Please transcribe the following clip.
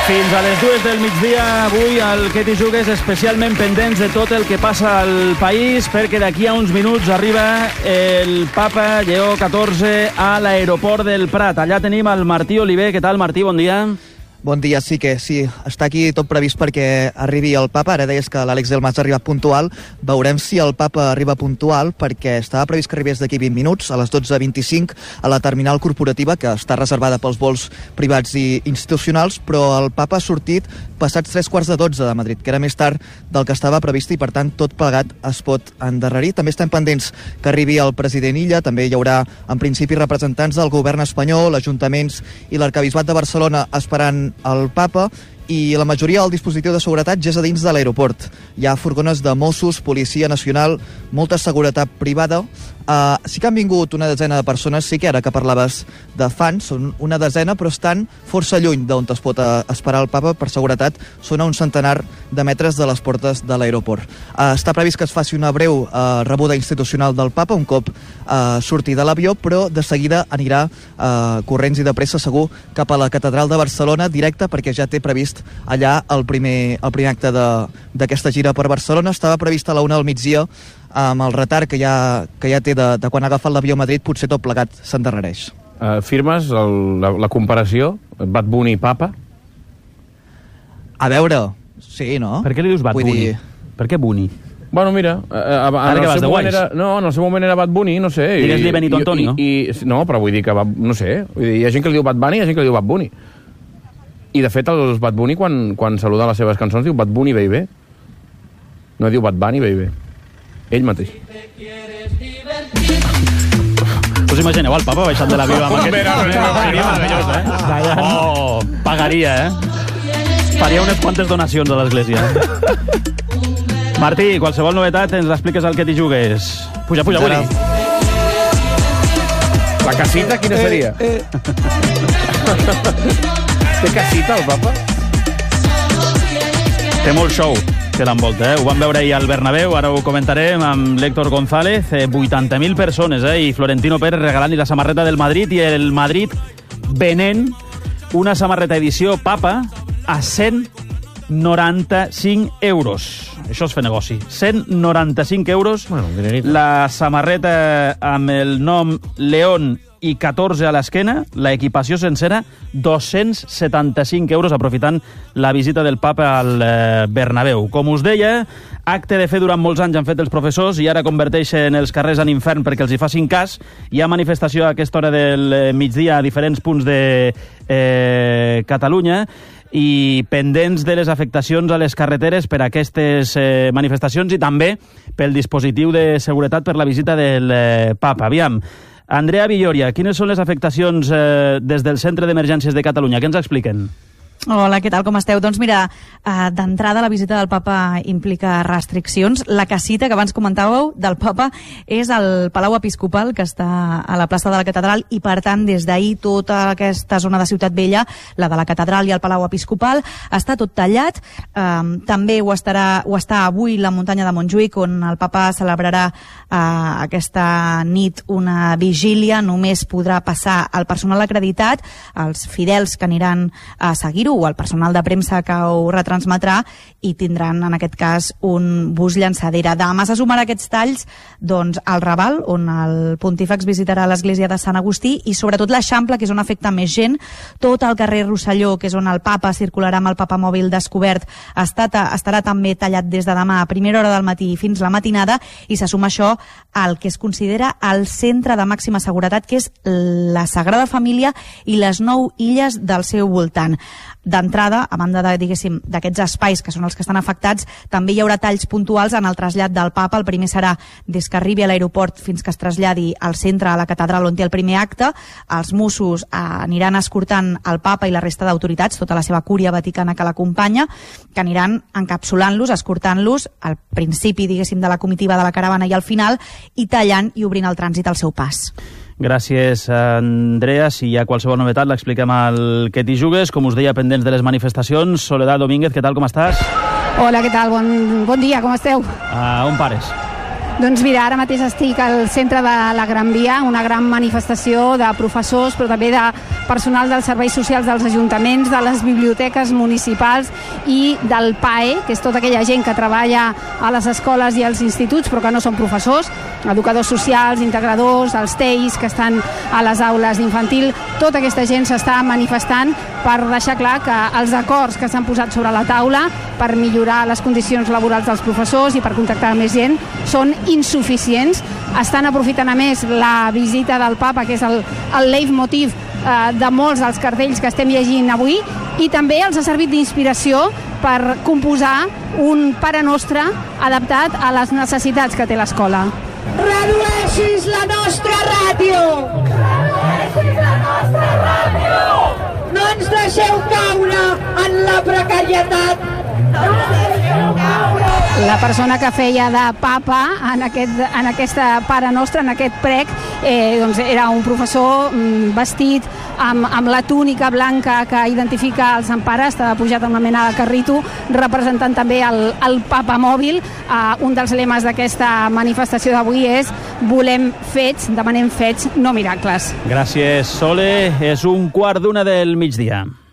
Fins a les 2 del migdia, avui al Que t'hi jugues, especialment pendents de tot el que passa al país, perquè d'aquí a uns minuts arriba el papa Lleó XIV a l'aeroport del Prat. Allà tenim el Martí Oliver. Què tal, Martí? Bon dia. Bon dia, sí, està aquí tot previst perquè arribi el papa. Ara deies que l'Àlex Delmas ha arribat puntual. Veurem si el papa arriba puntual, perquè estava previst que arribés d'aquí 20 minuts, a les 12:25, a la terminal corporativa, que està reservada pels vols privats i institucionals, però el papa ha sortit passats 11:45 de Madrid, que era més tard del que estava previst, i per tant tot plegat es pot endarrerir. També estem pendents que arribi el president Illa. També hi haurà en principi representants del govern espanyol, ajuntaments i l'arquebisbat de Barcelona esperant el papa, i la majoria del dispositiu de seguretat ja és a dins de l'aeroport. Hi ha furgones de Mossos, Policia Nacional, molta seguretat privada. Sí que han vingut una desena de persones, sí que ara que parlaves de fans, són una desena, però estan força lluny d'on es pot esperar el papa. Per seguretat són a un centenar de metres de les portes de l'aeroport. Està previst que es faci una breu rebuda institucional del papa un cop surti de l'avió, però de seguida anirà corrents i de pressa segur cap a la catedral de Barcelona directe, perquè ja té previst allà el primer acte d'aquesta gira per Barcelona. Estava previst a la 1 del migdia, amb el retard que ja té de quan ha agafat l'avió a Madrid, potser tot plegat s'endarrereix. Firmes la comparació Bad Bunny Papa? A veure, sí, no? Per què li dius Bad Bunny? Per què Bunny? Bueno, mira, ara que vas de guais. En el seu moment era Bad Bunny, no sé. Digues-li Benito Antonio. No, però vull dir que, no sé, hi ha gent que li diu Bad Bunny i hi ha gent que li diu Bad Bunny. I, de fet, els Bad Bunny, quan saluda les seves cançons, diu Bad Bunny, baby. No diu Bad Bunny, baby. Ell mateix. Us imagineu el papa baixant de l'avió amb aquest... Seria meravellós, eh? Oh, pagaria, faria unes quantes donacions a l'església. Martí, qualsevol novetat ens l'expliques al Que t'hi jugues. Puja, Willy. La casita, quina seria? Té casita, el papa? Té molt show que l'envolta, Ho vam veure ahir al Bernabéu, ara ho comentarem amb l'Héctor González. 80.000 persones, i Florentino Pérez regalant-li la samarreta del Madrid, i el Madrid venent una samarreta edició papa a 195 euros. Això és fer negoci. 195 euros. Bueno, la samarreta amb el nom León i 14 a l'esquena, la equipació sencera, 275 euros, aprofitant la visita del papa al Bernabéu. Com us deia, acte de fe durant molts anys han fet els professors i ara converteixen els carrers en infern perquè els hi facin cas. Hi ha manifestació a aquesta hora del migdia a diferents punts de Catalunya, i pendents de les afectacions a les carreteres per aquestes manifestacions i també pel dispositiu de seguretat per la visita del papa. Aviam, Andrea Villoria, quines són les afectacions des del Centre d'Emergències de Catalunya? Què ens expliquen? Hola, què tal, com esteu? Doncs mira, d'entrada la visita del papa implica restriccions. La casita que abans comentàveu del papa és el Palau Episcopal, que està a la plaça de la Catedral, i per tant des d'ahir tota aquesta zona de Ciutat Vella, la de la Catedral i el Palau Episcopal, està tot tallat. També ho està avui la muntanya de Montjuïc, on el papa celebrarà aquesta nit una vigília. Només podrà passar el personal acreditat, els fidels que aniran a seguir-ho, o el personal de premsa que ho retransmetrà, i tindran en aquest cas un bus llançadera. Demà se sumarà aquests talls doncs al Raval, on el pontífex visitarà l'església de Sant Agustí, i sobretot l'Eixample, que és on afecta més gent. Tot el carrer Rosselló, que és on el papa circularà amb el papamòbil descobert, estarà també tallat des de demà a primera hora del matí fins la matinada, i se suma això al que es considera el centre de màxima seguretat, que és la Sagrada Família i les 9 illes del seu voltant. D'entrada, a banda d'aquests espais que són els que estan afectats, també hi haurà talls puntuals en el trasllat del papa. El primer serà des que arribi a l'aeroport fins que es traslladi al centre, a la catedral, on té el primer acte. Els Mossos aniran escortant el papa i la resta d'autoritats, tota la seva cúria vaticana que l'acompanya, que aniran encapsulant-los, escortant-los al principi, de la comitiva de la caravana i al final, i tallant i obrint el trànsit al seu pas. Gràcies, Andrea. Si hi ha qualsevol novetat, l'expliquem al Que t'hi jugues. Com us deia, pendents de les manifestacions. Soledad Domínguez, què tal, com estàs? Hola, què tal? Bon dia, com esteu? On pares? Doncs mira, ara mateix estic al centre de la Gran Via, una gran manifestació de professors, però també de personal dels serveis socials dels ajuntaments, de les biblioteques municipals i del PAE, que és tota aquella gent que treballa a les escoles i als instituts, però que no són professors, educadors socials, integradors, els TEIs que estan a les aules d'infantil. Tota aquesta gent s'està manifestant per deixar clar que els acords que s'han posat sobre la taula per millorar les condicions laborals dels professors i per contractar més gent són insuficients. Estan aprofitant a més la visita del papa, que és el leitmotiv de molts dels cartells que estem llegint avui, i també els ha servit d'inspiració per composar un Pare Nostre adaptat a les necessitats que té l'escola. Redueixis la nostra ràdio! Redueixis la nostra ràdio! No ens deixeu caure en la precarietat! No ens deixeu caure! La persona que feia de papa en aquesta Pare Nostra, en aquest prec, doncs era un professor vestit amb la túnica blanca que identifica el Sant Pare, estava pujat amb una mena de carrito, representant també el papa mòbil. Un dels lemes d'aquesta manifestació d'avui és volem fets, demanem fets, no miracles. Gràcies, Sole. És 1:15 del migdia.